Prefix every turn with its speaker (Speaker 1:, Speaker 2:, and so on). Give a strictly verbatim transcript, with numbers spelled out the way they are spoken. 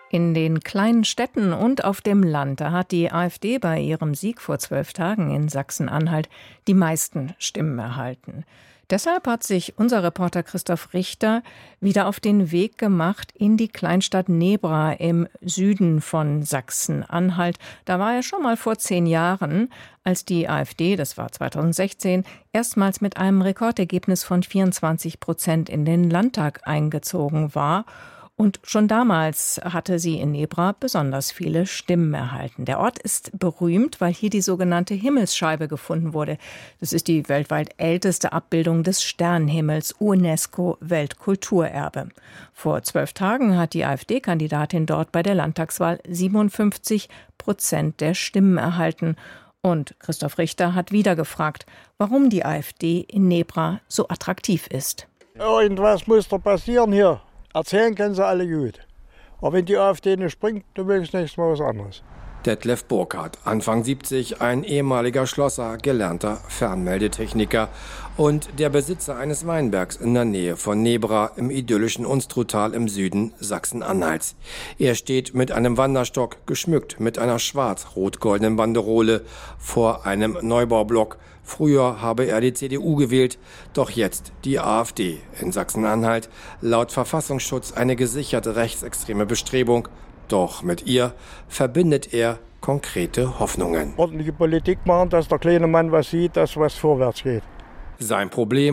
Speaker 1: In den kleinen Städten und auf dem Land, da hat die AfD bei ihrem Sieg vor zwölf Tagen in Sachsen-Anhalt die meisten Stimmen erhalten. Deshalb hat sich unser Reporter Christoph Richter wieder auf den Weg gemacht in die Kleinstadt Nebra im Süden von Sachsen-Anhalt. Da war er schon mal vor zehn Jahren, als die AfD, das war zweitausendsechzehn, erstmals mit einem Rekordergebnis von vierundzwanzig Prozent in den Landtag eingezogen war. Und schon damals hatte sie in Nebra besonders viele Stimmen erhalten. Der Ort ist berühmt, weil hier die sogenannte Himmelsscheibe gefunden wurde. Das ist die weltweit älteste Abbildung des Sternenhimmels, UNESCO-Weltkulturerbe. Vor zwölf Tagen hat die AfD-Kandidatin dort bei der Landtagswahl siebenundfünfzig Prozent der Stimmen erhalten. Und Christoph Richter hat wieder gefragt, warum die AfD in Nebra so attraktiv ist.
Speaker 2: Irgendwas muss da passieren hier. Erzählen können sie alle gut. Aber wenn die AfD nicht springt, dann will ich nächstes Mal was anderes.
Speaker 3: Detlef Burkhardt, Anfang siebzig, ein ehemaliger Schlosser, gelernter Fernmeldetechniker und der Besitzer eines Weinbergs in der Nähe von Nebra im idyllischen Unstruttal im Süden Sachsen-Anhalts. Er steht mit einem Wanderstock, geschmückt mit einer schwarz-rot-goldenen Banderole, vor einem Neubaublock. Früher habe er die C D U gewählt, doch jetzt die AfD in Sachsen-Anhalt. Laut Verfassungsschutz eine gesicherte rechtsextreme Bestrebung. Doch mit ihr verbindet er konkrete Hoffnungen.
Speaker 2: Ordentliche Politik machen, dass der kleine Mann was sieht, dass was vorwärts geht.
Speaker 3: Sein Problem: